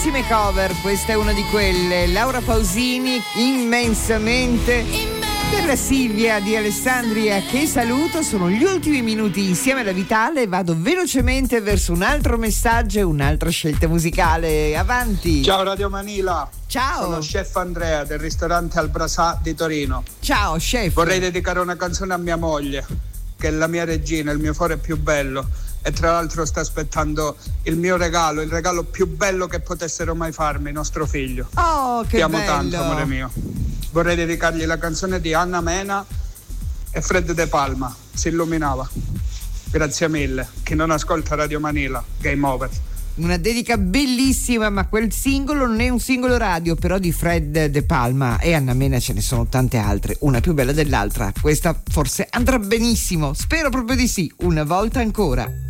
tantissime cover, questa è una di quelle. Laura Pausini, Immensamente. Per la Silvia di Alessandria, che saluto, sono gli ultimi minuti insieme alla Vitale e vado velocemente verso un altro messaggio e un'altra scelta musicale. Avanti. Ciao Radio Manila. Ciao. Sono chef Andrea del ristorante Al Brasà di Torino. Ciao chef. Vorrei dedicare una canzone a mia moglie, che è la mia regina, il mio cuore più bello, e tra l'altro sta aspettando il mio regalo, il regalo più bello che potessero mai farmi, nostro figlio. Oh, che Ti amo bello. tanto, amore mio. Vorrei dedicargli la canzone di Anna Mena e Fred De Palma, Si illuminava. Grazie mille. Chi non ascolta Radio Manila, game over. Una dedica bellissima, ma quel singolo non è un singolo radio, però di Fred De Palma e Anna Mena ce ne sono tante altre, una più bella dell'altra. Questa forse andrà benissimo, spero proprio di sì, Una volta ancora.